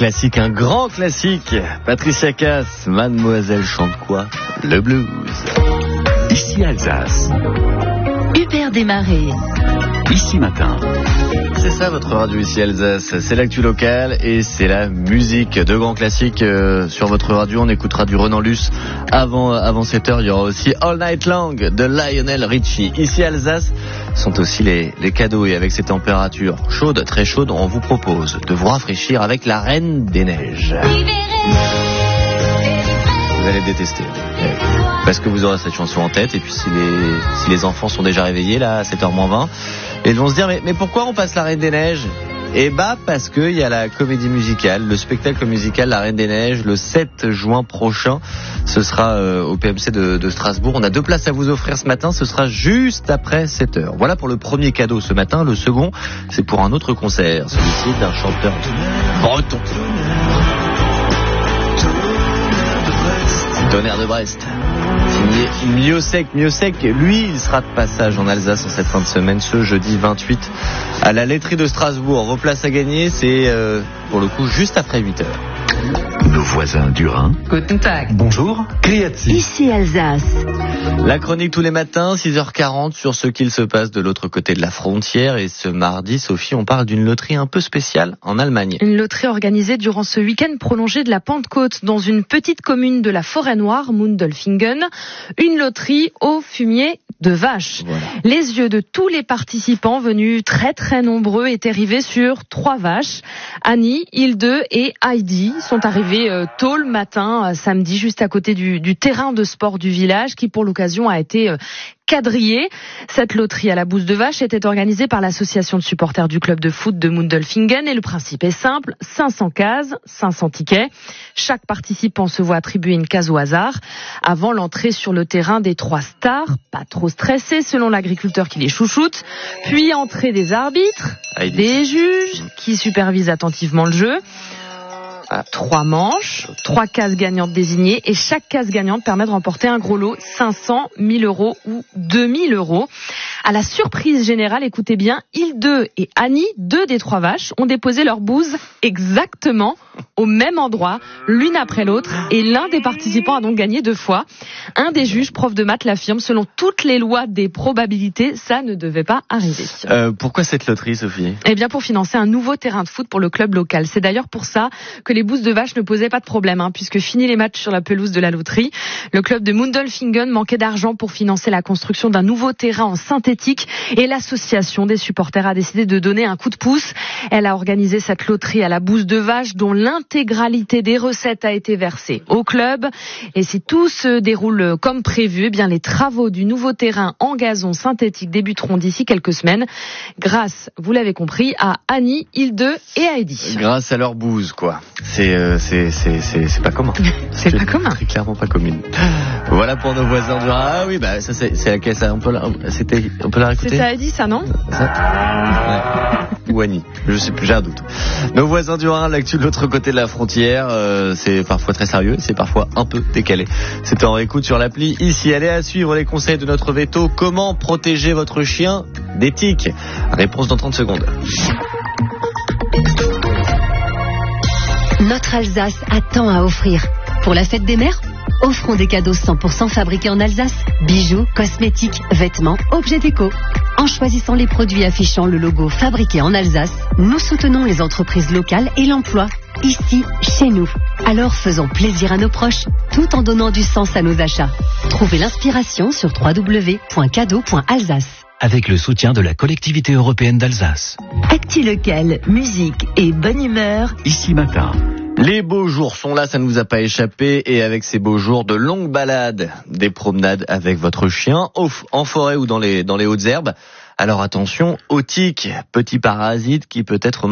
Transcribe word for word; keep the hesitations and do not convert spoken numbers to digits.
classique, un grand classique. Patricia Cass, Mademoiselle chante quoi? Le blues. Ici Alsace. Hubert Desmarais. Ici Matin. C'est ça votre radio Ici Alsace, c'est l'actu locale et c'est la musique. Deux grands classiques euh, sur votre radio. On écoutera du Renan Luce avant, avant sept heures. Il y aura aussi All Night Long de Lionel Richie. Ici Alsace sont aussi les, les cadeaux et avec ces températures chaudes, très chaudes, on vous propose de vous rafraîchir avec la Reine des Neiges. Vous allez détester. Parce que vous aurez cette chanson en tête et puis si les, si les enfants sont déjà réveillés là à sept heures moins vingt, ils vont se dire mais, mais pourquoi on passe la Reine des Neiges? Eh bah parce qu'il y a la comédie musicale, le spectacle musical La Reine des Neiges le sept juin prochain. Ce sera euh, au P M C de, de Strasbourg. On a deux places à vous offrir ce matin, ce sera juste après sept heures. Voilà pour le premier cadeau ce matin. Le second, c'est pour un autre concert, celui-ci d'un chanteur breton. Tonnerre de Brest. Signé Miosek. Miosek, lui, il sera de passage en Alsace en cette fin de semaine, ce jeudi vingt-huit, à la laiterie de Strasbourg. Vos places à gagner, c'est euh, pour le coup juste après huit heures. Nos voisins du Rhin. Guten Tag. Bonjour. Criati. Ici Alsace. La chronique tous les matins, six heures quarante, sur ce qu'il se passe de l'autre côté de la frontière. Et ce mardi, Sophie, on parle d'une loterie un peu spéciale en Allemagne. Une loterie organisée durant ce week-end prolongé de la Pentecôte dans une petite commune de la Forêt-Noire, Mundelfingen. Une loterie au fumier de vache. Voilà. Les yeux de tous les participants venus très très nombreux étaient rivés sur trois vaches. Annie, Hilde et Heidi sont arrivés euh, tôt le matin, euh, samedi, juste à côté du, du terrain de sport du village qui pour l'occasion a été euh, quadrillé. Cette loterie à la bouse de vache était organisée par l'association de supporters du club de foot de Mundelfingen et le principe est simple, cinq cents cases, cinq cents tickets. Chaque participant se voit attribuer une case au hasard avant l'entrée sur le terrain des trois stars, pas trop stressés selon l'agriculteur qui les chouchoute, puis entrée des arbitres, Heidi. des juges qui supervisent attentivement le jeu. Trois manches, trois cases gagnantes désignées et chaque case gagnante permet de remporter un gros lot, cinq cents, mille euros ou deux mille euros. À la surprise générale, écoutez bien, Hilde et Annie, deux des trois vaches, ont déposé leur bouse exactement au même endroit, l'une après l'autre, et l'un des participants a donc gagné deux fois. Un des juges, prof de maths, l'affirme, selon toutes les lois des probabilités, ça ne devait pas arriver. Euh, pourquoi cette loterie, Sophie? Eh bien, pour financer un nouveau terrain de foot pour le club local. C'est d'ailleurs pour ça que les bouses de vache ne posaient pas de problème, hein, puisque fini les matchs sur la pelouse de la loterie. Le club de Mundelfingen manquait d'argent pour financer la construction d'un nouveau terrain en synthétique et l'association des supporters a décidé de donner un coup de pouce. Elle a organisé cette loterie à la bouse de vache dont l'intégralité des recettes a été versée au club. Et si tout se déroule comme prévu, eh bien les travaux du nouveau terrain en gazon synthétique débuteront d'ici quelques semaines grâce, vous l'avez compris, à Annie, Hilde et Heidi. Grâce à leur bouse, quoi. C'est euh, c'est c'est c'est c'est pas commun. C'est pas commun. C'est clairement pas commune. Voilà pour nos voisins du Rhin. Ah oui, bah ça c'est c'est laquelle ça, on peut la, c'était on peut la réécouter. C'est ça, Heidi, ça non? Ça ouais. Ou Annie, je sais plus, j'ai un doute. Nos voisins du Rhin, l'actu de l'autre côté de la frontière, euh, c'est parfois très sérieux, c'est parfois un peu décalé. C'est en écoute sur l'appli Ici. Allez à suivre les conseils de notre veto. Comment protéger votre chien des tiques? Réponse dans trente secondes. Notre Alsace a tant à offrir. Pour la fête des mères, offrons des cadeaux cent pour cent fabriqués en Alsace. Bijoux, cosmétiques, vêtements, objets déco. En choisissant les produits affichant le logo fabriqué en Alsace, nous soutenons les entreprises locales et l'emploi. Ici, chez nous. Alors faisons plaisir à nos proches, tout en donnant du sens à nos achats. Trouvez l'inspiration sur w w w point cadeau point alsace. Avec le soutien de la collectivité européenne d'Alsace. Actu local, musique et bonne humeur. Ici Matin. Les beaux jours sont là, ça ne vous a pas échappé. Et avec ces beaux jours, de longues balades, des promenades avec votre chien, en forêt ou dans les, dans les hautes herbes. Alors attention aux tiques, petits parasites qui peut être